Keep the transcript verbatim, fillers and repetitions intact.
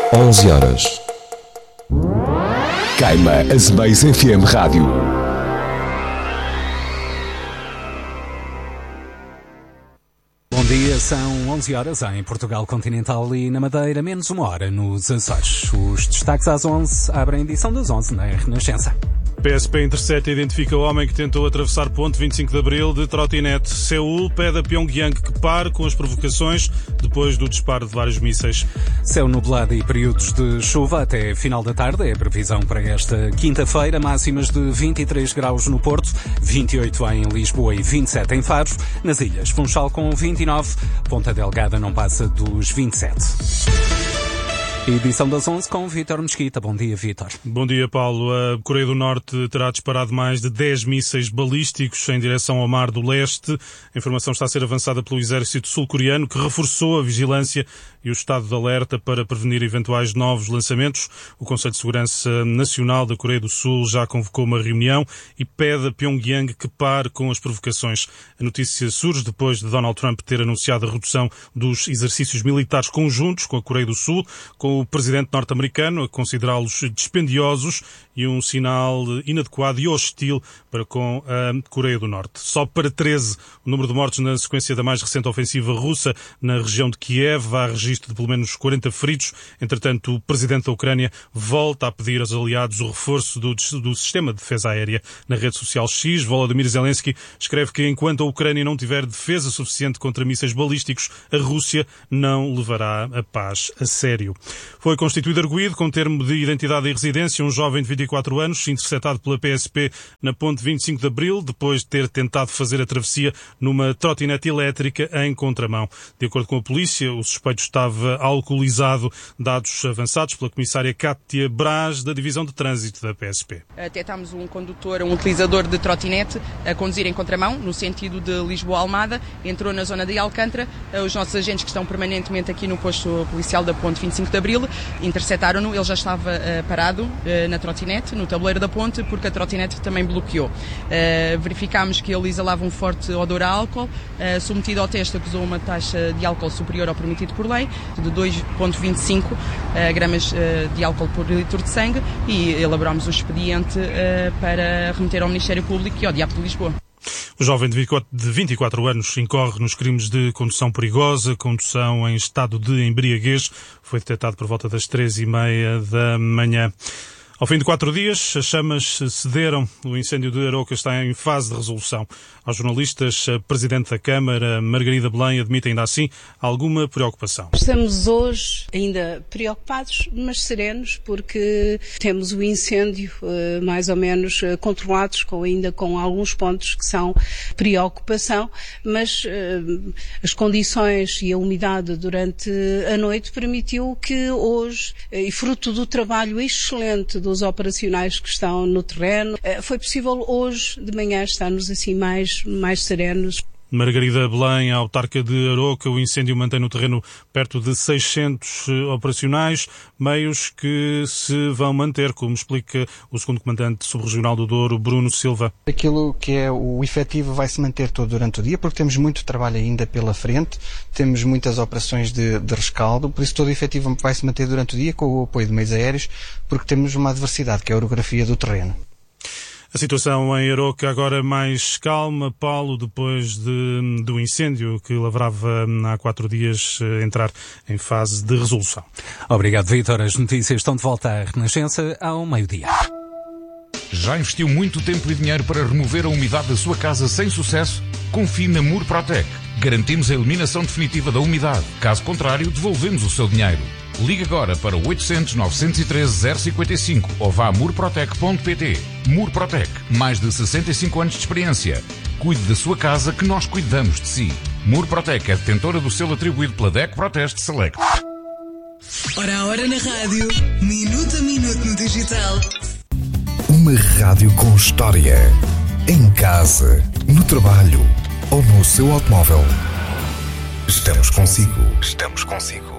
onze horas. Queima a Space F M Rádio. Bom dia, são onze horas em Portugal Continental e na Madeira, menos uma hora nos Açores. Os destaques às onze abrem a edição das onze na Renascença. P S P intercepta e identifica o homem que tentou atravessar ponte vinte e cinco de Abril de trotinete. Seul pede a Pyongyang que pare com as provocações depois do disparo de vários mísseis. Céu nublado e períodos de chuva até final da tarde é a previsão para esta quinta-feira. Máximas de vinte e três graus no Porto, vinte e oito em Lisboa e vinte e sete em Faro. Nas ilhas, Funchal com vinte e nove, Ponta Delgada não passa dos vinte e sete. Edição das onze com Vítor Mesquita. Bom dia, Vítor. Bom dia, Paulo. A Coreia do Norte terá disparado mais de dez mísseis balísticos em direção ao Mar do Leste. A informação está a ser avançada pelo exército sul-coreano, que reforçou a vigilância e o estado de alerta para prevenir eventuais novos lançamentos. O Conselho de Segurança Nacional da Coreia do Sul já convocou uma reunião e pede a Pyongyang que pare com as provocações. A notícia surge depois de Donald Trump ter anunciado a redução dos exercícios militares conjuntos com a Coreia do Sul, com o presidente norte-americano a considerá-los dispendiosos e um sinal inadequado e hostil para com a Coreia do Norte. Só para treze o número de mortos na sequência da mais recente ofensiva russa na região de Kiev. Há registro de pelo menos quarenta feridos. Entretanto, o presidente da Ucrânia volta a pedir aos aliados o reforço do, do sistema de defesa aérea. Na rede social X, Volodymyr Zelensky escreve que enquanto a Ucrânia não tiver defesa suficiente contra mísseis balísticos, a Rússia não levará a paz a sério. Foi constituído arguido com termo de identidade e residência um jovem de vinte e quatro anos, interceptado pela P S P na ponte vinte e cinco de Abril, depois de ter tentado fazer a travessia numa trotinete elétrica em contramão. De acordo com a polícia, o suspeito estava alcoolizado, dados avançados pela comissária Cátia Braz, da Divisão de Trânsito da P S P. Detectámos um condutor, um utilizador de trotinete, a conduzir em contramão, no sentido de Lisboa-Almada, entrou na zona de Alcântara. Os nossos agentes que estão permanentemente aqui no posto policial da ponte vinte e cinco de Abril interceptaram-no. Ele já estava uh, parado uh, na trotinete, no tabuleiro da ponte, porque a trotinete também bloqueou. Uh, verificámos que ele exalava um forte odor a álcool. Uh, submetido ao teste, acusou uma taxa de álcool superior ao permitido por lei, de dois vírgula vinte e cinco uh, gramas uh, de álcool por litro de sangue, e elaborámos o expediente uh, para remeter ao Ministério Público e ao D I A P de Lisboa. O jovem de vinte e quatro anos incorre nos crimes de condução perigosa, condução em estado de embriaguez. Foi detectado por volta das três e meia da manhã. Ao fim de quatro dias, as chamas cederam. O incêndio de Aroca está em fase de resolução. Aos jornalistas, a Presidente da Câmara, Margarida Belém, admite ainda assim alguma preocupação. Estamos hoje ainda preocupados, mas serenos, porque temos o incêndio eh, mais ou menos eh, controlados, com, ainda com alguns pontos que são preocupação, mas eh, as condições e a umidade durante a noite permitiu que hoje, eh, e fruto do trabalho excelente dos operacionais que estão no terreno, foi possível hoje de manhã estarmos assim mais, mais serenos. Margarida Belém, a autarca de Aroca, o incêndio mantém no terreno perto de seiscentos operacionais, meios que se vão manter, como explica o segundo comandante subregional do Douro, Bruno Silva. Aquilo que é o efetivo vai se manter todo durante o dia, porque temos muito trabalho ainda pela frente, temos muitas operações de, de rescaldo, por isso todo o efetivo vai se manter durante o dia com o apoio de meios aéreos, porque temos uma adversidade, que é a orografia do terreno. A situação em Aroca agora mais calma, Paulo, depois de, do incêndio que lavrava há quatro dias entrar em fase de resolução. Obrigado, Vítor. As notícias estão de volta à Renascença ao meio-dia. Já investiu muito tempo e dinheiro para remover a umidade da sua casa sem sucesso? Confie na Murprotec. Garantimos a eliminação definitiva da umidade. Caso contrário, devolvemos o seu dinheiro. Ligue agora para o oitocentos, novecentos e treze, zero cinquenta e cinco ou vá a murprotec ponto pt. Murprotec, mais de sessenta e cinco anos de experiência. Cuide da sua casa que nós cuidamos de si. Murprotec é detentora do selo atribuído pela D E C Proteste Select. Ora a hora na rádio, minuto a minuto no digital. Uma rádio com história. Em casa, no trabalho ou no seu automóvel. Estamos consigo. Estamos consigo.